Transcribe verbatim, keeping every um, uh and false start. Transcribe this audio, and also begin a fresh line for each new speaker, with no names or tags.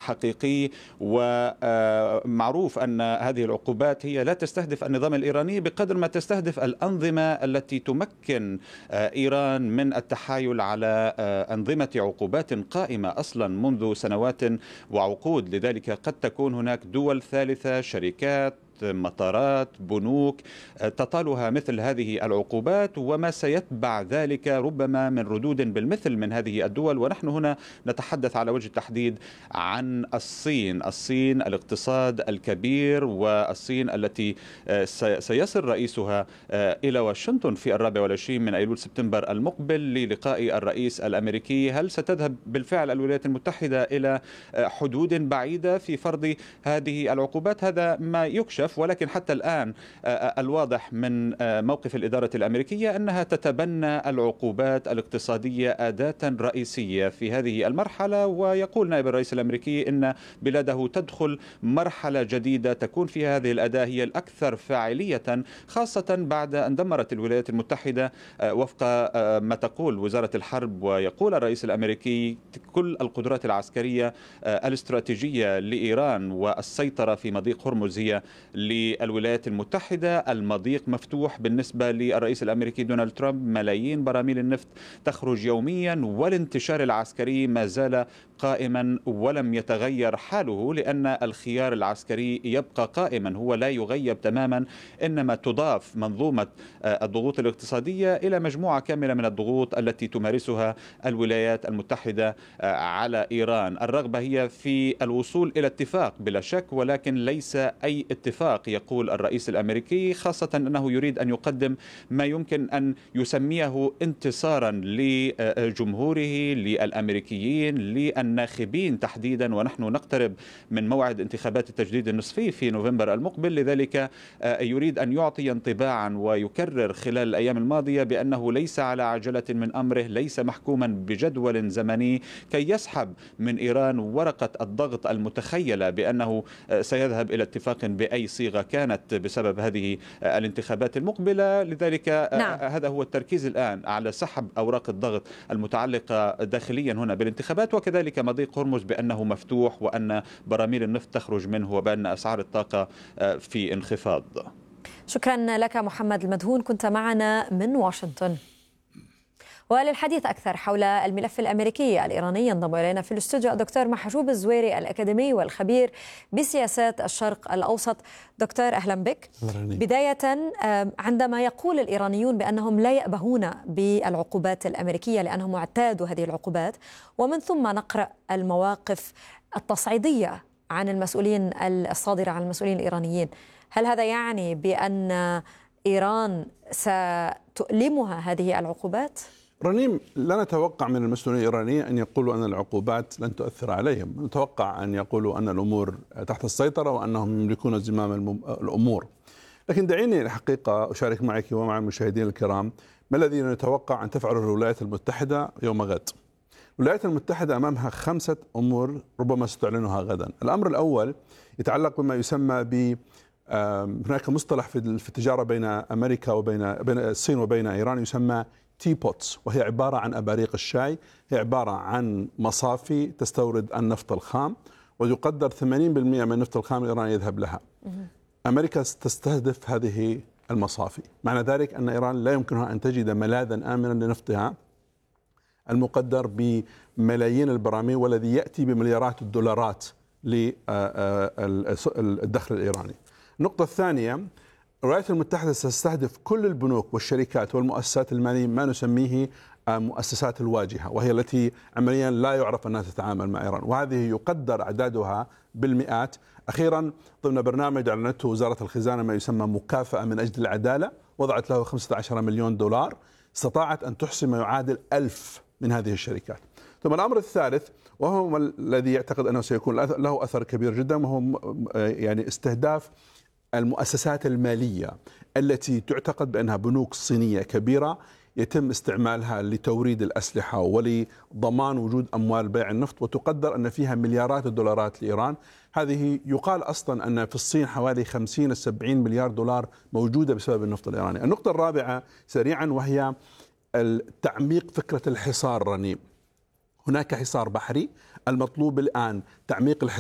حقيقي. ومعروف أن هذه العقوبات هي لا تستهدف النظام الإيراني بقدر ما تستهدف الأنظمة التي تمكن إيران من التحايل على أنظمة عقوبات قائمة أصلا منذ سنوات وعقود. لذلك قد تكون هناك دول ثالثة، شركات، مطارات، بنوك تطالها مثل هذه العقوبات، وما سيتبع ذلك ربما من ردود بالمثل من هذه الدول. ونحن هنا نتحدث على وجه التحديد عن الصين. الصين الاقتصاد الكبير، والصين التي سيصل رئيسها إلى واشنطن في الرابع والعشرين من أيلول سبتمبر المقبل للقاء الرئيس الأمريكي. هل ستذهب بالفعل الولايات المتحدة إلى حدود بعيدة في فرض هذه العقوبات؟ هذا ما يكشف، ولكن حتى الآن الواضح من موقف الإدارة الأمريكية أنها تتبنى العقوبات الاقتصادية أداة رئيسية في هذه المرحلة. ويقول نائب الرئيس الأمريكي أن بلاده تدخل مرحلة جديدة تكون فيها هذه الأداة هي الأكثر فاعلية، خاصة بعد أن دمرت الولايات المتحدة وفق ما تقول وزارة الحرب ويقول الرئيس الأمريكي كل القدرات العسكرية الاستراتيجية لإيران، والسيطرة في مضيق هرمز هي للولايات المتحدة. المضيق مفتوح بالنسبة للرئيس الأمريكي دونالد ترامب، ملايين براميل النفط تخرج يوميا، والانتشار العسكري ما زال قائما ولم يتغير حاله، لأن الخيار العسكري يبقى قائما، هو لا يغيب تماما، إنما تضاف منظومة الضغوط الاقتصادية إلى مجموعة كاملة من الضغوط التي تمارسها الولايات المتحدة على إيران. الرغبة هي في الوصول إلى اتفاق بلا شك، ولكن ليس أي اتفاق يقول الرئيس الأمريكي، خاصة أنه يريد أن يقدم ما يمكن أن يسميه انتصارا لجمهوره، للأمريكيين، للناخبين تحديدا، ونحن نقترب من موعد انتخابات التجديد النصفي في نوفمبر المقبل. لذلك يريد أن يعطي انطباعا ويكرر خلال الأيام الماضية بأنه ليس على عجلة من أمره، ليس محكوما بجدول زمني كي يسحب من إيران ورقة الضغط المتخيلة بأنه سيذهب إلى اتفاق بأي صيغة كانت بسبب هذه الانتخابات المقبلة. لذلك نعم. هذا هو التركيز الآن على سحب أوراق الضغط المتعلقة داخليا هنا بالانتخابات، وكذلك مضيق هرمز بأنه مفتوح وأن براميل النفط تخرج منه، وبأن أسعار الطاقة في انخفاض.
شكرا لك محمد المدهون، كنت معنا من واشنطن. وللحديث أكثر حول الملف الأمريكي الإيراني ينضم إلينا في الاستوديو الدكتور محجوب الزويري الأكاديمي والخبير بسياسات الشرق الأوسط. دكتور أهلا بك. بداية، عندما يقول الإيرانيون بأنهم لا يأبهون بالعقوبات الأمريكية لأنهم اعتادوا هذه العقوبات، ومن ثم نقرأ المواقف التصعيدية عن المسؤولين الصادرة عن المسؤولين الإيرانيين، هل هذا يعني بأن إيران ستؤلمها هذه العقوبات؟
رنيم، لا نتوقع من المسؤولين الإيرانيين أن يقولوا أن العقوبات لن تؤثر عليهم، نتوقع أن يقولوا أن الأمور تحت السيطرة وأنهم يملكون زمام الأمور. لكن دعيني الحقيقة أشارك معك ومع المشاهدين الكرام ما الذي نتوقع أن تفعله الولايات المتحدة يوم غد. الولايات المتحدة أمامها خمسة أمور ربما ستعلنها غدا. الأمر الأول يتعلق بما يسمى ب هناك مصطلح في التجارة بين أمريكا وبين بين الصين وبين إيران يسمى تي بوتس، وهي عبارة عن أباريق الشاي، هي عبارة عن مصافي تستورد النفط الخام، ويقدر ثمانين بالمئة من النفط الخام الإيراني يذهب لها. أمريكا تستهدف هذه المصافي، معنى ذلك أن إيران لا يمكنها أن تجد ملاذا آمنا لنفطها المقدر بملايين البراميل والذي يأتي بمليارات الدولارات للدخل الإيراني. النقطة الثانية، الولايات المتحدة ستستهدف كل البنوك والشركات والمؤسسات المالية ما نسميه مؤسسات الواجهة، وهي التي عمليا لا يعرف أنها تتعامل مع إيران، وهذه يقدر أعدادها بالمئات. أخيرا ضمن برنامج أعلنته وزارة الخزانة ما يسمى مكافأة من أجل العدالة، وضعت له خمسة عشر مليون دولار، استطاعت أن تحصي ما يعادل ألف من هذه الشركات. ثم الأمر الثالث وهو الذي يعتقد أنه سيكون له أثر كبير جدا، وهو يعني استهداف المؤسسات المالية التي تعتقد بأنها بنوك صينية كبيرة يتم استعمالها لتوريد الأسلحة ولضمان وجود أموال بيع النفط، وتقدر أن فيها مليارات الدولارات لإيران. هذه يقال أصلا أن في الصين حوالي خمسين سبعين مليار دولار موجودة بسبب النفط الإيراني. النقطة الرابعة سريعا وهي تعميق فكرة الحصار. رنيم، هناك حصار بحري، المطلوب الآن تعميق الحصار